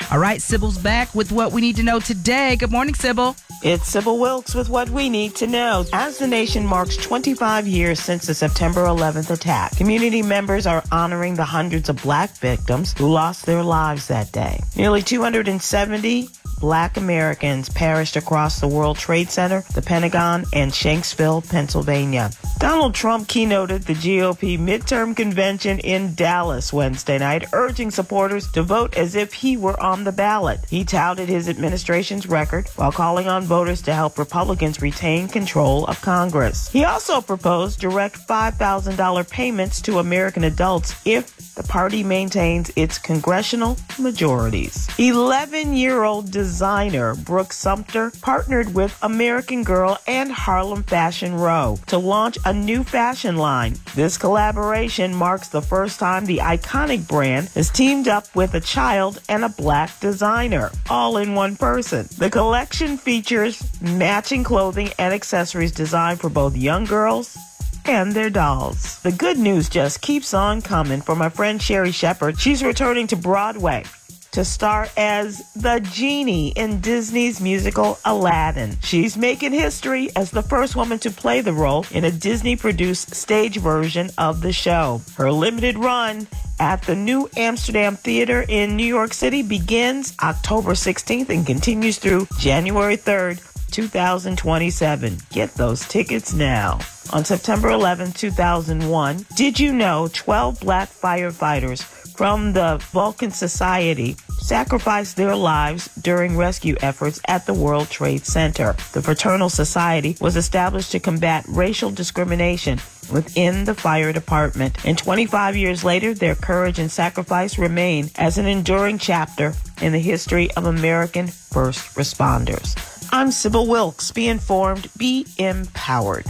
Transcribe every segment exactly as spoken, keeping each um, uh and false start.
All right, Sybil's back with what we need to know today. Good morning, Sybil. It's Sybil Wilkes with what we need to know. As the nation marks twenty-five years since the September eleventh attack, community members are honoring the hundreds of black victims who lost their lives that day. Nearly two hundred seventy black Americans perished across the World Trade Center, the Pentagon, and Shanksville, Pennsylvania. Donald Trump keynoted the G O P midterm convention in Dallas Wednesday night, urging supporters to vote as if he were on the ballot. He touted his administration's record while calling on voters to help Republicans retain control of Congress. He also proposed direct five thousand dollars payments to American adults if the party maintains its congressional majorities. eleven-year-old designer Brooke Sumter partnered with American Girl and Harlem Fashion Row to launch a new fashion line. This collaboration marks the first time the iconic brand has teamed up with a child and a black designer, all in one person. The collection features matching clothing and accessories designed for both young girls and their dolls. The good news just keeps on coming for my friend Sherry Shepherd. She's returning to Broadway to star as the genie in Disney's musical Aladdin. She's making history as the first woman to play the role in a Disney-produced stage version of the show. Her limited run at the New Amsterdam Theater in New York City begins October sixteenth and continues through January third, two thousand twenty-seven. Get those tickets now. On September eleventh, two thousand one, did you know twelve black firefighters from the Vulcan Society sacrificed their lives during rescue efforts at the World Trade Center? The Fraternal Society was established to combat racial discrimination within the fire department. And twenty-five years later, their courage and sacrifice remain as an enduring chapter in the history of American first responders. I'm Sybil Wilkes. Be informed, be empowered.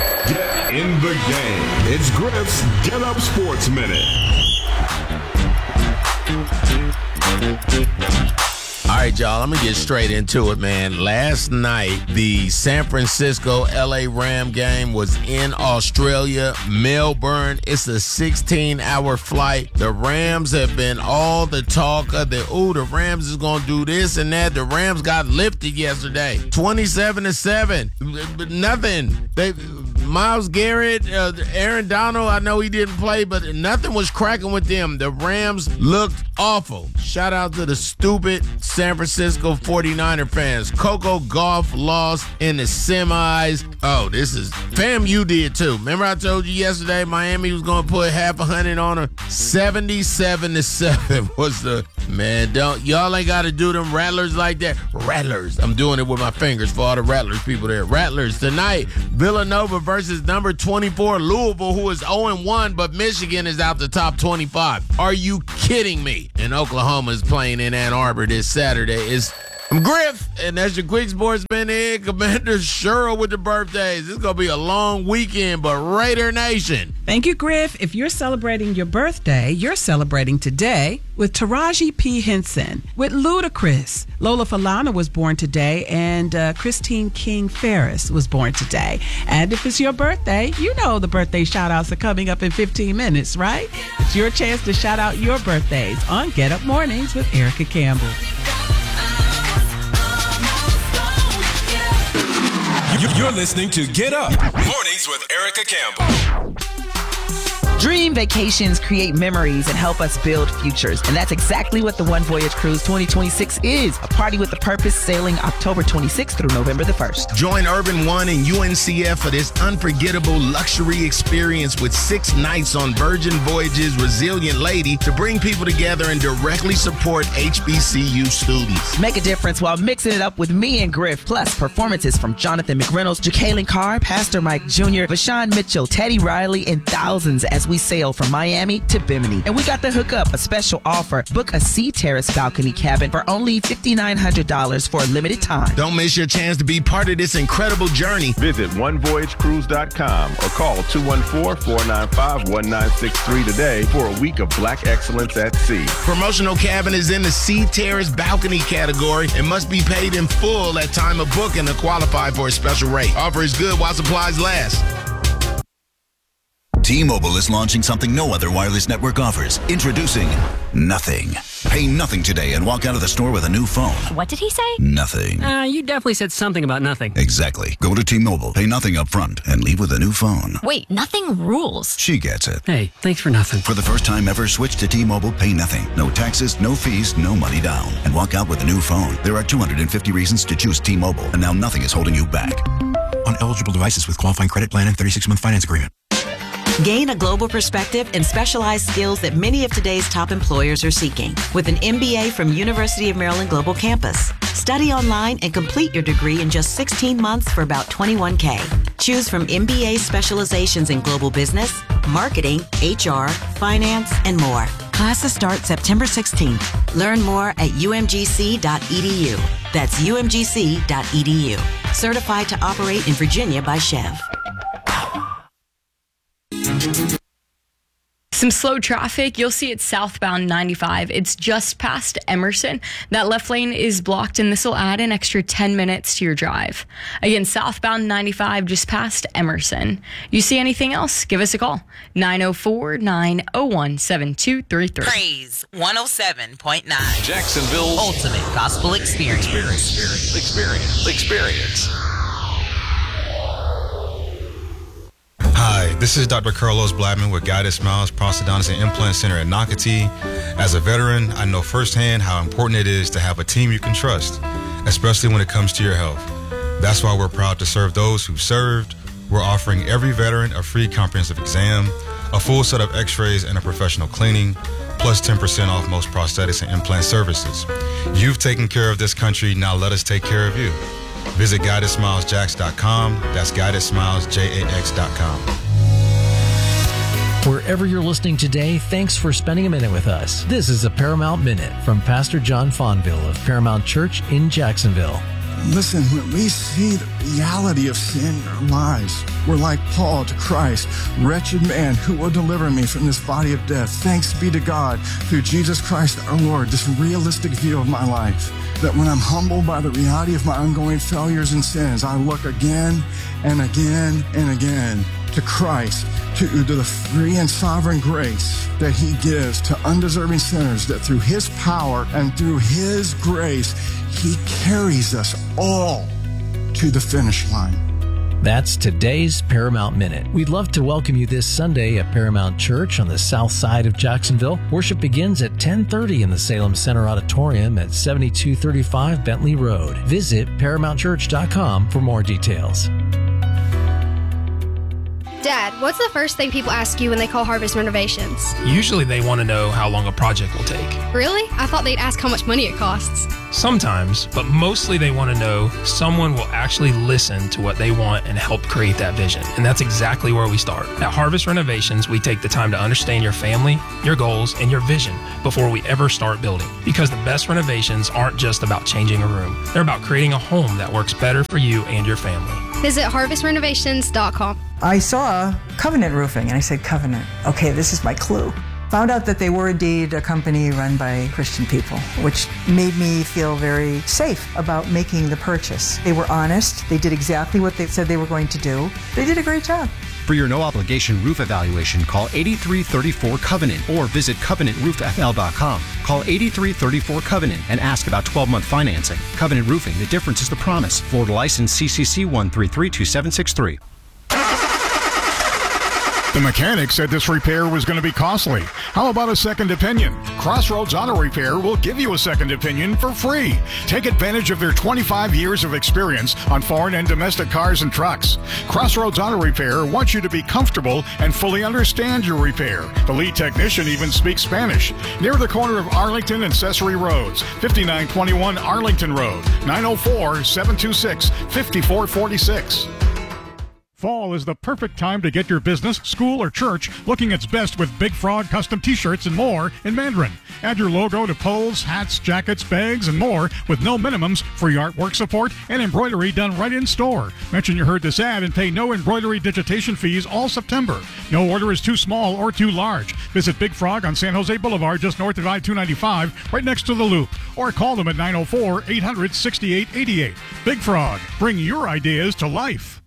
Get in the game. It's Griff's Get Up Sports Minute. All right, y'all, I'm going to get straight into it, man. Last night, the San Francisco L A Ram game was in Australia, Melbourne. It's a sixteen-hour flight. The Rams have been all the talk of the, ooh, the Rams is going to do this and that. The Rams got lifted yesterday, twenty-seven to seven. But nothing. They... Myles Garrett, uh, Aaron Donald, I know he didn't play, but nothing was cracking with them. The Rams looked awful. Shout out to the stupid San Francisco forty-niner fans. Coco Gauff lost in the semis. Oh, this is... Fam, you did too. Remember I told you yesterday Miami was going to put half a hundred on her? seventy-seven to seven was the... Man, don't... Y'all ain't got to do them rattlers like that. Rattlers. I'm doing it with my fingers for all the Rattlers people there. Rattlers. Tonight, Villanova versus number twenty-four, Louisville, who is oh and one, but Michigan is out the top twenty-five. Are you kidding me? And Oklahoma is playing in Ann Arbor this Saturday. It's I'm Griff, and that's your Quick Sports Minute. Commander Cheryl with the birthdays. It's going to be a long weekend, but Raider Nation. Thank you, Griff. If you're celebrating your birthday, you're celebrating today with Taraji P. Henson, with Ludacris. Lola Falana was born today, and uh, Christine King Ferris was born today. And if it's your birthday, you know the birthday shout-outs are coming up in fifteen minutes, right? It's your chance to shout out your birthdays on Get Up Mornings with Erica Campbell. You're listening to Get Up Mornings with Erica Campbell. Dream vacations create memories and help us build futures. And that's exactly what the One Voyage Cruise twenty twenty-six is. A party with a purpose, sailing October twenty-sixth through November the first. Join Urban One and U N C F for this unforgettable luxury experience with six nights on Virgin Voyages Resilient Lady to bring people together and directly support H B C U students. Make a difference while mixing it up with me and Griff. Plus, performances from Jonathan McReynolds, Jacqueline Carr, Pastor Mike Junior, Vashawn Mitchell, Teddy Riley, and thousands as we sail from Miami to Bimini. And we got the hookup, a special offer. Book a Sea Terrace balcony cabin for only five thousand nine hundred dollars for a limited time. Don't miss your chance to be part of this incredible journey. Visit one voyage cruise dot com or call two one four, four nine five, one nine six three today for a week of black excellence at sea. Promotional cabin is in the Sea Terrace balcony category and must be paid in full at time of booking to qualify for a special rate. Offer is good while supplies last. T-Mobile is launching something no other wireless network offers. Introducing Nothing. Pay nothing today and walk out of the store with a new phone. What did he say? Nothing. Uh, you definitely said something about nothing. Exactly. Go to T-Mobile, pay nothing up front, and leave with a new phone. Wait, nothing rules. She gets it. Hey, thanks for nothing. For the first time ever, switch to T-Mobile, pay nothing. No taxes, no fees, no money down. And walk out with a new phone. There are two hundred fifty reasons to choose T-Mobile, and now nothing is holding you back. On eligible devices with qualifying credit plan and thirty-six month finance agreement. Gain a global perspective and specialized skills that many of today's top employers are seeking with an M B A from University of Maryland Global Campus. Study online and complete your degree in just sixteen months for about twenty-one K. Choose from M B A specializations in global business, marketing, H R, finance, and more. Classes start September sixteenth. Learn more at U M G C dot E D U. That's U M G C dot E D U. Certified to operate in Virginia by Chev. Some slow traffic. You'll see it southbound ninety-five. It's just past Emerson. That left lane is blocked, and this will add an extra ten minutes to your drive. Again, southbound ninety-five, just past Emerson. You see anything else? Give us a call. nine oh four, nine oh one, seven two three three. Praise one oh seven point nine. Jacksonville's ultimate gospel experience. Experience. Experience. Experience. Hi, this is Doctor Carlos Blackman with Guided Smiles Prosthodontics and Implant Center at Nocatee. As a veteran, I know firsthand how important it is to have a team you can trust, especially when it comes to your health. That's why we're proud to serve those who've served. We're offering every veteran a free comprehensive exam, a full set of x-rays, and a professional cleaning, plus ten percent off most prosthetics and implant services. You've taken care of this country, now let us take care of you. Visit guided smiles jax dot com. That's guided smiles jax dot com. Wherever you're listening today, thanks for spending a minute with us. This is a Paramount Minute from Pastor John Fonville of Paramount Church in Jacksonville. Listen, when we see the reality of sin in our lives, we're like Paul to Christ, wretched man, who will deliver me from this body of death? Thanks be to God through Jesus Christ our Lord, this realistic view of my life. That when I'm humbled by the reality of my ongoing failures and sins, I look again and again and again to Christ, to, to the free and sovereign grace that he gives to undeserving sinners, that through his power and through his grace, he carries us all to the finish line. That's today's Paramount Minute. We'd love to welcome you this Sunday at Paramount Church on the south side of Jacksonville. Worship begins at ten thirty in the Salem Center Auditorium at seventy-two thirty-five Bentley Road. Visit paramount church dot com for more details. Dad, what's the first thing people ask you when they call Harvest Renovations? Usually they want to know how long a project will take. Really? I thought they'd ask how much money it costs. Sometimes, but mostly they want to know someone will actually listen to what they want and help create that vision. And that's exactly where we start. At Harvest Renovations, we take the time to understand your family, your goals, and your vision before we ever start building. Because the best renovations aren't just about changing a room. They're about creating a home that works better for you and your family. Visit harvest renovations dot com. I saw Covenant Roofing and I said, Covenant, okay, this is my clue. Found out that they were indeed a company run by Christian people, which made me feel very safe about making the purchase. They were honest. They did exactly what they said they were going to do. They did a great job. For your no-obligation roof evaluation, call eighty-three thirty-four Covenant or visit covenant roof f l dot com. Call eighty-three thirty-four Covenant and ask about twelve-month financing. Covenant Roofing, the difference is the promise. Florida license C C C one three three two seven six three. The mechanic said this repair was going to be costly. How about a second opinion? Crossroads Auto Repair will give you a second opinion for free. Take advantage of their twenty-five years of experience on foreign and domestic cars and trucks. Crossroads Auto Repair wants you to be comfortable and fully understand your repair. The lead technician even speaks Spanish. Near the corner of Arlington and Cesare Roads, fifty-nine twenty-one Arlington Road, nine oh four, seven two six, five four four six. Fall is the perfect time to get your business, school, or church looking its best with Big Frog custom t-shirts and more in Mandarin. Add your logo to poles, hats, jackets, bags, and more with no minimums, free artwork support, and embroidery done right in store. Mention you heard this ad and pay no embroidery digitation fees all September. No order is too small or too large. Visit Big Frog on San Jose Boulevard just north of I two ninety-five, right next to the Loop. Or call them at nine oh four, eight hundred, sixty-eight eighty-eight. Big Frog, bring your ideas to life.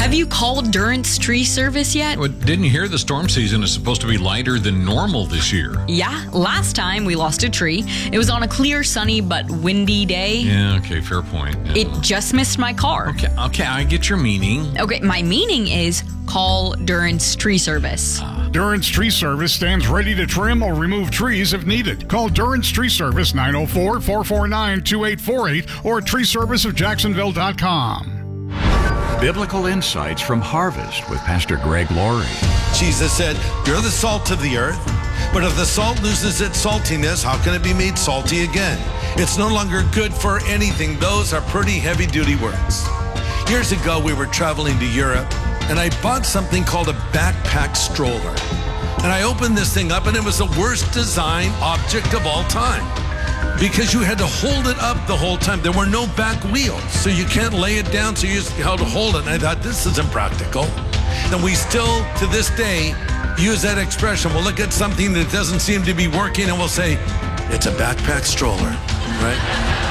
Have you called Durance Tree Service yet? Well, didn't you hear the storm season is supposed to be lighter than normal this year? Yeah, last time we lost a tree. It was on a clear, sunny, but windy day. Yeah, okay, fair point. Yeah. It just missed my car. Okay, okay, I get your meaning. Okay, my meaning is call Durance Tree Service. Uh, Durance Tree Service stands ready to trim or remove trees if needed. Call Durance Tree Service nine oh four, four four nine, two eight four eight or tree service of jacksonville dot com. Biblical insights from Harvest with Pastor Greg Laurie. Jesus said, "You're the salt of the earth, but if the salt loses its saltiness, how can it be made salty again? It's no longer good for anything." Those are pretty heavy-duty words. Years ago, we were traveling to Europe, and I bought something called a backpack stroller. And I opened this thing up, and it was the worst design object of all time, because you had to hold it up the whole time. There were no back wheels, so you can't lay it down, so you just had to hold it. And I thought, this isn't practical. And we still, to this day, use that expression. We'll look at something that doesn't seem to be working, and we'll say, it's a backpack stroller, right?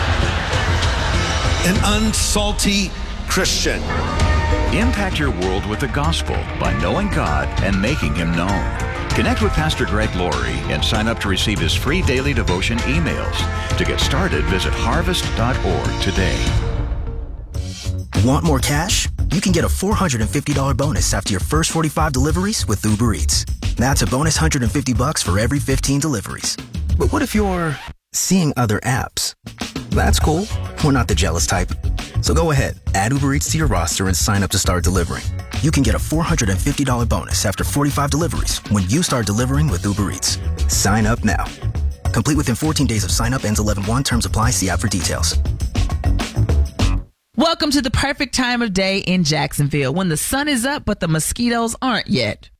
An unsalty Christian. Impact your world with the gospel by knowing God and making Him known. Connect with Pastor Greg Laurie and sign up to receive his free daily devotion emails. To get started, visit harvest dot org today. Want more cash? You can get a four hundred fifty dollars bonus after your first forty-five deliveries with Uber Eats. That's a bonus one hundred fifty bucks for every fifteen deliveries. But what if you're seeing other apps? That's cool. We're not the jealous type. So go ahead, add Uber Eats to your roster and sign up to start delivering. You can get a four hundred fifty dollars bonus after forty-five deliveries when you start delivering with Uber Eats. Sign up now. Complete within fourteen days of sign up, ends eleven one. Terms apply. See app for details. Welcome to the perfect time of day in Jacksonville, when the sun is up but the mosquitoes aren't yet.